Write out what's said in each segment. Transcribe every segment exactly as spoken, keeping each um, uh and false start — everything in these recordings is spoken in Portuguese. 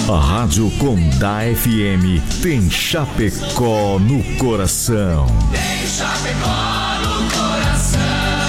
A Rádio Condá F M tem Chapecó no coração. Tem Chapecó no coração.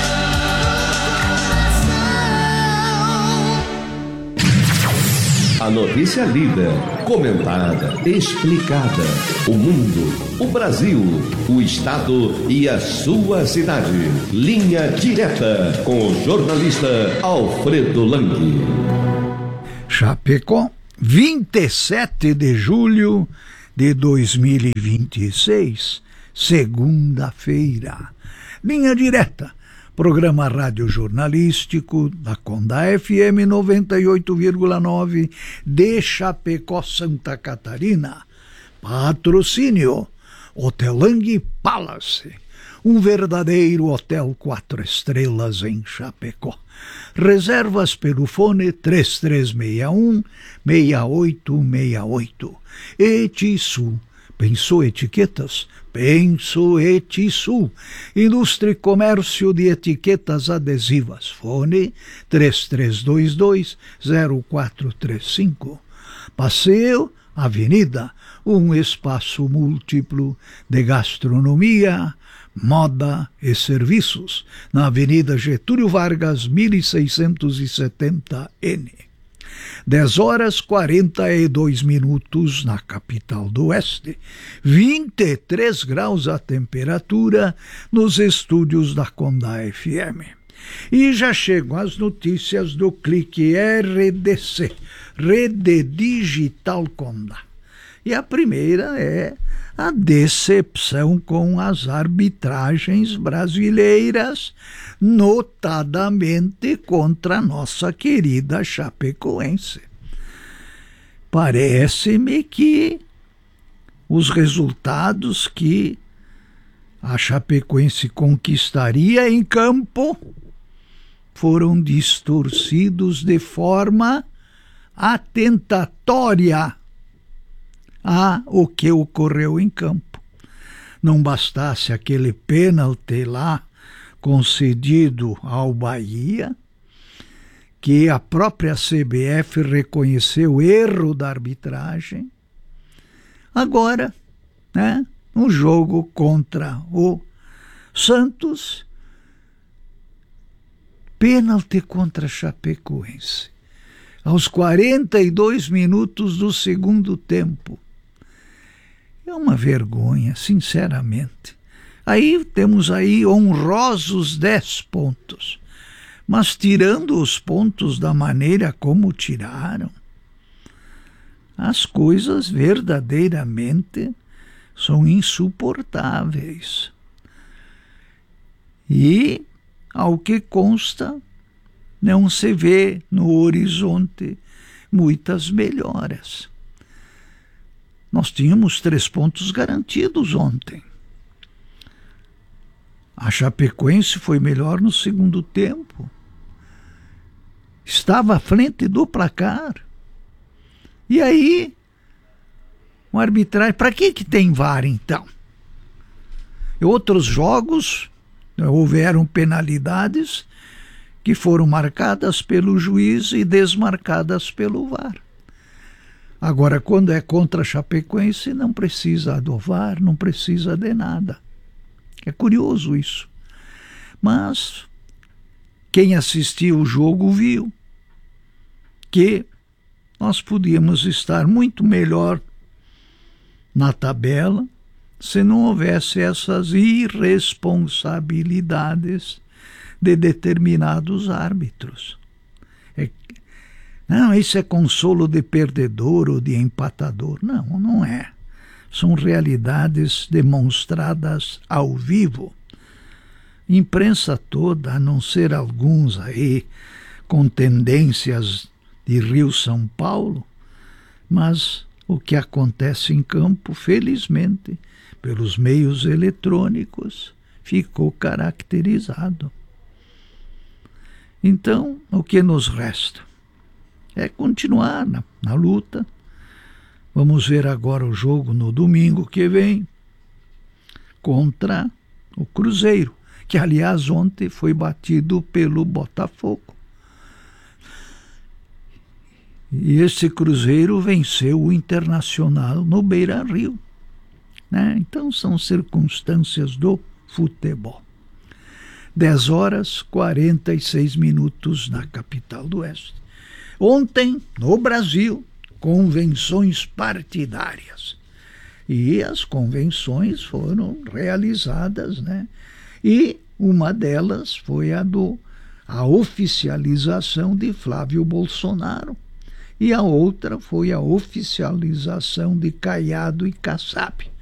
A notícia lida, comentada, explicada. O mundo, o Brasil, o estado e a sua cidade. Linha direta com o jornalista Alfredo Lang. Chapecó, vinte e sete de julho de dois mil e vinte e seis, segunda-feira. Linha direta, programa radiojornalístico da Condá F M noventa e oito vírgula nove de Chapecó, Santa Catarina. Patrocínio Hotel Lang Palace, um verdadeiro hotel quatro estrelas em Chapecó. Reservas pelo fone três três seis um, seis oito seis oito. Etisul, pensou etiquetas? Penso Etisul. Ilustre comércio de etiquetas adesivas. Fone três três dois dois, zero quatro três cinco. Passeio Avenida, um espaço múltiplo de gastronomia, moda e serviços, na Avenida Getúlio Vargas, mil seiscentos e setenta N. dez horas quarenta e dois minutos na capital do Oeste, vinte e três graus a temperatura nos estúdios da Condá F M. E já chegam as notícias do Clique R D C, Rede Digital Condá. E a primeira é a decepção com as arbitragens brasileiras, notadamente contra a nossa querida Chapecoense. Parece-me que os resultados que a Chapecoense conquistaria em campo foram distorcidos de forma atentatória a o que ocorreu em campo. Não bastasse aquele pênalti lá concedido ao Bahia, que a própria C B F reconheceu o erro da arbitragem. Agora, né, no jogo contra o Santos, pênalti contra a Chapecoense, aos quarenta e dois minutos do segundo tempo. É uma vergonha, sinceramente. Aí temos aí honrosos dez pontos. Mas tirando os pontos da maneira como tiraram, as coisas verdadeiramente são insuportáveis. E, ao que consta, não se vê no horizonte muitas melhoras. Nós tínhamos três pontos garantidos ontem. A Chapecoense foi melhor no segundo tempo. Estava à frente do placar. E aí, o arbitragem... Para que que tem V A R, então? Em outros jogos, houveram penalidades que foram marcadas pelo juiz e desmarcadas pelo V A R. Agora, quando é contra a Chapecoense, não precisa do V A R, não precisa de nada. É curioso isso. Mas quem assistiu o jogo viu que nós podíamos estar muito melhor na tabela se não houvesse essas irresponsabilidades de determinados árbitros. É, não, isso é consolo de perdedor ou de empatador. Não, não é. São realidades demonstradas ao vivo. Imprensa toda, a não ser alguns aí com tendências de Rio-São Paulo, mas o que acontece em campo, felizmente, pelos meios eletrônicos, ficou caracterizado. Então, o que nos resta é continuar na, na luta. Vamos ver agora o jogo no domingo que vem contra o Cruzeiro, que, aliás, ontem foi batido pelo Botafogo. E esse Cruzeiro venceu o Internacional no Beira-Rio, né? Então são circunstâncias do futebol. dez horas e quarenta e seis minutos na capital do Oeste. Ontem, no Brasil, convenções partidárias. E as convenções foram realizadas, né? E uma delas foi a do a oficialização de Flávio Bolsonaro, e a outra foi a oficialização de Caiado e Kassab.